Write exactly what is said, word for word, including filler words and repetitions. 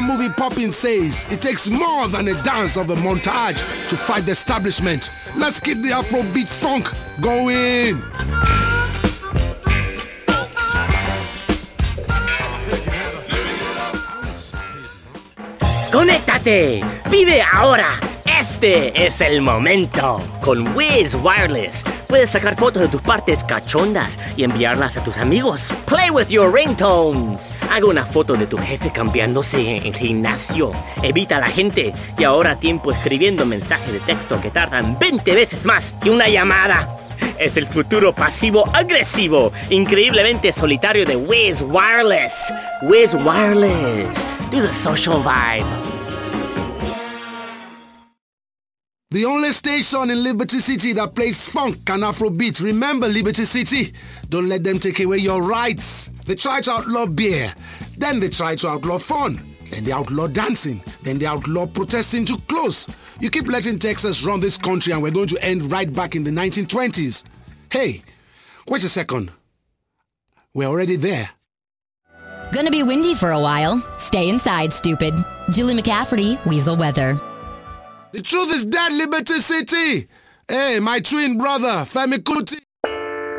that movie Poppin says, it takes more than a dance of a montage to fight the establishment. Let's keep the Afrobeat funk going. ¡Conéctate! ¡Vive ahora! Este es el momento. Con Wiz Wireless puedes sacar fotos de tus partes cachondas y enviarlas a tus amigos. Play with your ringtones. Haga una foto de tu jefe cambiándose en el gimnasio. Evita a la gente y ahorra tiempo escribiendo mensajes de texto que tardan veinte veces más que una llamada. Es el futuro pasivo-agresivo, increíblemente solitario de Wiz Wireless. Wiz Wireless. Do the social vibe. The only station in Liberty City that plays funk and Afrobeat. Remember Liberty City? Don't let them take away your rights. They try to outlaw beer. Then they try to outlaw fun. Then they outlaw dancing. Then they outlaw protesting too close. You keep letting Texas run this country and we're going to end right back in the nineteen twenties. Hey, wait a second. We're already there. Gonna be windy for a while. Stay inside, stupid. Julie McCafferty, Weasel Weather. The truth is dead, Liberty City. Hey, my twin brother, Femi Kuti.